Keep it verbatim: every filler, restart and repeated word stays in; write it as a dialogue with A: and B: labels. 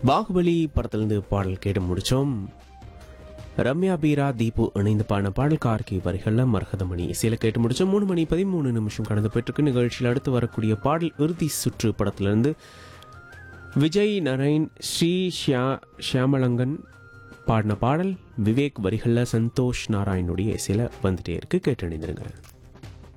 A: பாகுபலி படத்திலிருந்து பாடல் கேட்டு முடிச்சோம். ரம்யா பீரா தீபு இணைந்து பாடின பாடல் கார்கி வரிகளில் மரகதமணி இசையில கேட்டு முடிச்சோம். மூணு மணி பதிமூணு நிமிஷம் கடந்து போயிட்டு நிகழ்ச்சியில் அடுத்து வரக்கூடிய பாடல் இறுதி சுற்று படத்திலிருந்து விஜய் நரேன் ஸ்ரீ ஷியா ஷியாமலங்கன் பாடின பாடல் விவேக் வரிகளில் சந்தோஷ் நாராயணுடைய இசையில வந்துட்டே இருக்கு. கேட்டு அணிந்திருங்க.